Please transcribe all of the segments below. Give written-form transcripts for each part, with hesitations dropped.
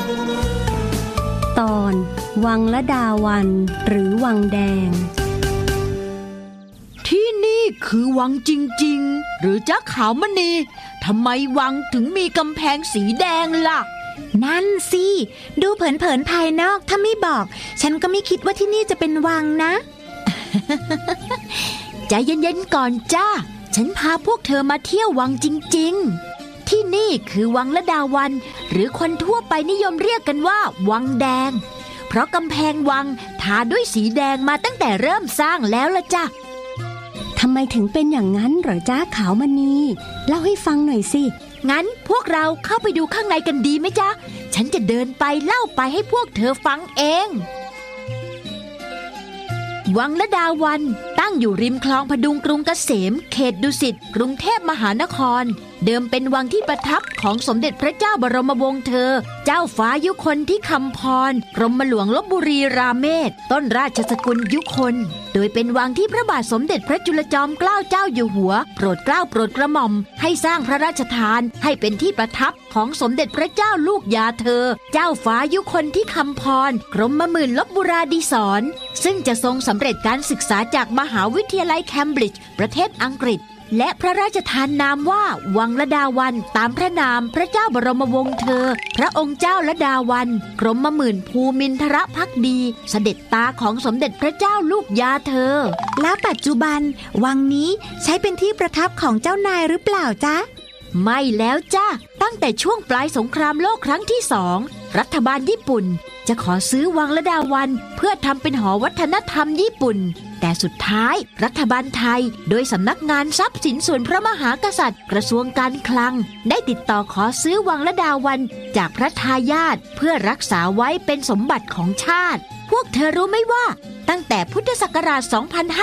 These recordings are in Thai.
ตอนวังละดาวันหรือวังแดงที่นี่คือวังจริงๆหรือจ๊ะขาวมณีทำไมวังถึงมีกำแพงสีแดงล่ะนั่นสิดูเผินๆภายนอกถ้าไม่บอกฉันก็ไม่คิดว่าที่นี่จะเป็นวังนะใจเย็นๆก่อนจ้าฉันพาพวกเธอมาเที่ยววังจริงๆที่นี่คือวังละดาวันหรือคนทั่วไปนิยมเรียกกันว่าวังแดงเพราะกำแพงวังทาด้วยสีแดงมาตั้งแต่เริ่มสร้างแล้วล่ะจ้ะทำไมถึงเป็นอย่างนั้นเหรอจ้าขาวมณีเล่าให้ฟังหน่อยสิงั้นพวกเราเข้าไปดูข้างในกันดีไหมจ๊ะฉันจะเดินไปเล่าไปให้พวกเธอฟังเองวังละดาวันตั้งอยู่ริมคลองพดุงกรุงเกษมเขตดุสิตกรุงเทพมหานครเดิมเป็นวังที่ประทับของสมเด็จพระเจ้าบรมวงศ์เธอเจ้าฟ้ายุคนที่คำพรกรมหลวงลพบุรีราเมศต้นราชสกุลยุคนโดยเป็นวังที่พระบาทสมเด็จพระจุลจอมเกล้าเจ้าอยู่หัวโปรดเกล้าโปรดกระหม่อมให้สร้างพระราชทานให้เป็นที่ประทับของสมเด็จพระเจ้าลูกยาเธอเจ้าฟ้ายุคนที่คำพรกรมหมื่นลพบุราดิศรซึ่งจะทรงสำเร็จการศึกษาจากมหาวิทยาลัยเคมบริดจ์ประเทศอังกฤษและพระราชทานนามว่าวังละดาวันตามพระนามพระเจ้าบรมวงศ์เธอพระองค์เจ้าละดาวันกรมหมื่นภูมินทรภักดีเสด็จตาของสมเด็จพระเจ้าลูกยาเธอแล้วปัจจุบันวังนี้ใช้เป็นที่ประทับของเจ้านายหรือเปล่าจ๊ะไม่แล้วจ้ะตั้งแต่ช่วงปลายสงครามโลกครั้งที่2รัฐบาลญี่ปุ่นจะขอซื้อวังละดาวันเพื่อทำเป็นหอวัฒนธรรมญี่ปุ่นแต่สุดท้ายรัฐบาลไทยโดยสำนักงานทรัพย์สินส่วนพระมหากษัตริย์กระทรวงการคลังได้ติดต่อขอซื้อวังละดาวันจากพระทายาทเพื่อรักษาไว้เป็นสมบัติของชาติพวกเธอรู้ไหมว่าตั้งแต่พุทธศักราช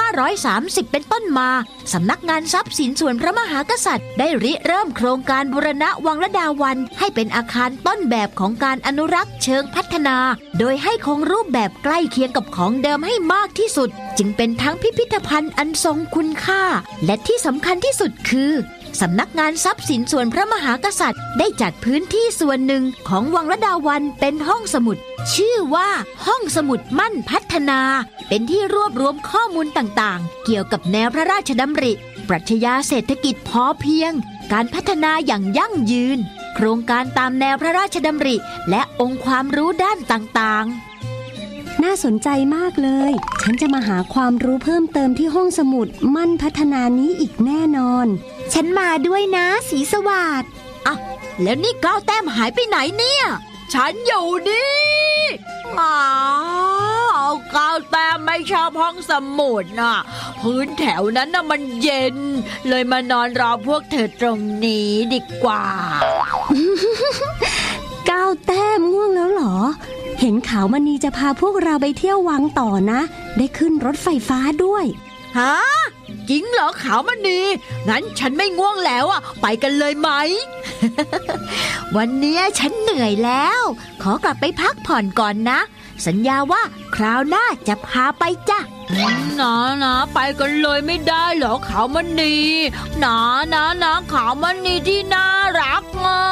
2530 เป็นต้นมาสำนักงานทรัพย์สินส่วนพระมหากษัตริย์ได้ริเริ่มโครงการบูรณะวังละดาวันให้เป็นอาคารต้นแบบของการอนุรักษ์เชิงพัฒนาโดยให้คงรูปแบบใกล้เคียงกับของเดิมให้มากที่สุดจึงเป็นทั้งพิพิธภัณฑ์อันทรงคุณค่าและที่สำคัญที่สุดคือสำนักงานทรัพย์สินส่วนพระมหากษัตริย์ได้จัดพื้นที่ส่วนหนึ่งของวังละดาวันเป็นห้องสมุดชื่อว่าห้องสมุดมั่นพัฒนาเป็นที่รวบรวมข้อมูลต่างๆเกี่ยวกับแนวพระราชดำริปรัชญาเศรษฐกิจพอเพียงการพัฒนาอย่างยั่งยืนโครงการตามแนวพระราชดำริและองค์ความรู้ด้านต่างๆน่าสนใจมากเลยฉันจะมาหาความรู้เพิ่มเติมที่ห้องสมุดมั่นพัฒนานี้อีกแน่นอนฉันมาด้วยนะสีสวัสดิ์อ่ะแล้วนี่ก้าวแต้มหายไปไหนเนี่ยฉันอยู่นี่ก้าวแต้มไม่ชอบห้องสมุดน่ะพื้นแถวนั้นน่ะมันเย็นเลยมานอนรอพวกเธอตรงนี้ดีกว่าก้าวแต้มง่วงแล้วเหรอเห็นขาวมณีจะพาพวกเราไปเที่ยววังต่อนะได้ขึ้นรถไฟฟ้าด้วยฮะจริงเหรอขาวมณีงั้นฉันไม่ง่วงแล้วอ่ะไปกันเลยไหม วันนี้ฉันเหนื่อยแล้วขอกลับไปพักผ่อนก่อนนะสัญญาว่าคราวหน้าจะพาไปจ้ะนะไปกันเลยไม่ได้เหรอขาวมณีนะขาวมณีที่น่ารักอ่ะ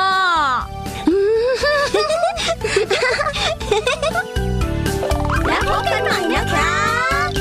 แล้วพบกันใหม่นะคะ